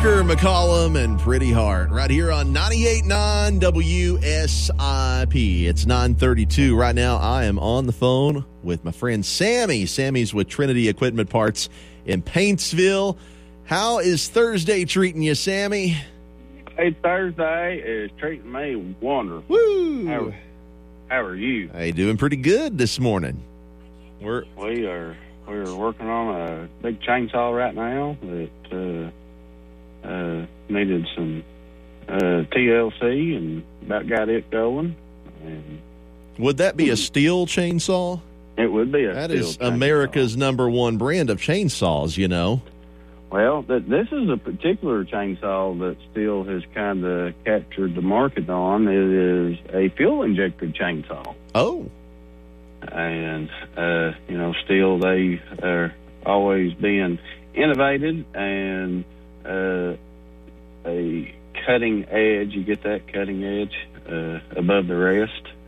Parker, McCollum, and Pretty Hard right here on 98.9 WSIP. It's 9:32 right now. I am on the phone with my friend Sammy. Sammy's with Trinity Equipment Parts in Paintsville. How is Thursday treating you, Sammy? Hey, Thursday is treating me wonderful. Woo! How are you? Hey, doing pretty good this morning. We're working on a big chainsaw right now that needed some TLC and about got it going. And would that be a steel chainsaw? it would be a That steel is chainsaw. America's #1 brand of chainsaws, you know. Well, this is a particular chainsaw that Steel has kind of captured the market on. It is a fuel-injected chainsaw. Oh. And, Steel, they are always being innovated and a cutting edge. You get that cutting edge above the rest.